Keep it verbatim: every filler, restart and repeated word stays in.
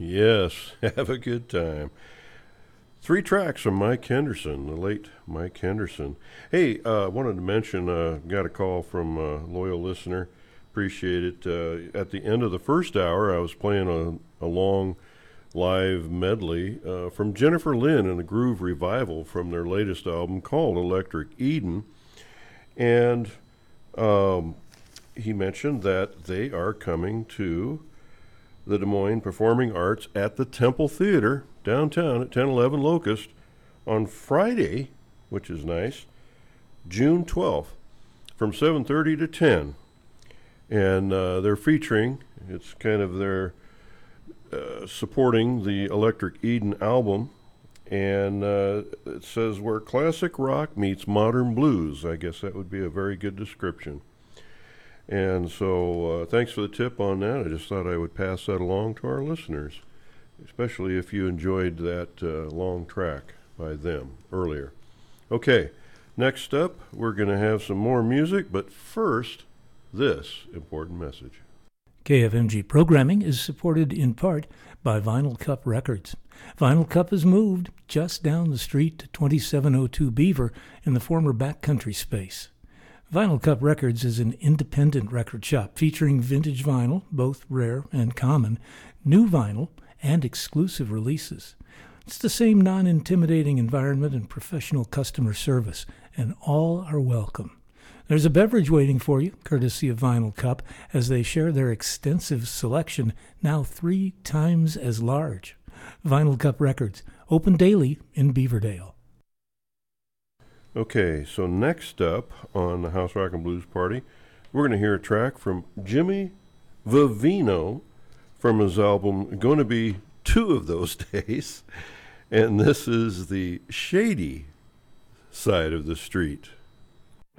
Yes, have a good time. Three tracks from Mike Henderson, the late Mike Henderson. Hey, I uh, wanted to mention, uh, got a call from a loyal listener. Appreciate it. Uh, at the end of the first hour, I was playing a, a long live medley uh, from Jennifer Lynn and the Groove Revival from their latest album called Electric Eden. And um, he mentioned that they are coming to the Des Moines Performing Arts at the Temple Theater downtown at ten eleven Locust on Friday, which is nice, June twelfth, from seven thirty to ten. And uh, they're featuring, it's kind of their uh, supporting the Electric Eden album. And uh, it says where classic rock meets modern blues. I guess that would be a very good description. And so uh, thanks for the tip on that. I just thought I would pass that along to our listeners, especially if you enjoyed that uh, long track by them earlier. Okay, next up, we're going to have some more music, but first, this important message. K F M G programming is supported in part by Vinyl Cup Records. Vinyl Cup has moved just down the street to twenty-seven oh two Beaver in the former backcountry space. Vinyl Cup Records is an independent record shop featuring vintage vinyl, both rare and common, new vinyl, and exclusive releases. It's the same non-intimidating environment and professional customer service, and all are welcome. There's a beverage waiting for you, courtesy of Vinyl Cup, as they share their extensive selection, now three times as large. Vinyl Cup Records, open daily in Beaverdale. Okay, so next up on the House Rock and Blues Party, we're going to hear a track from Jimmy Vivino from his album Going to Be Two of Those Days, and this is the shady side of the street.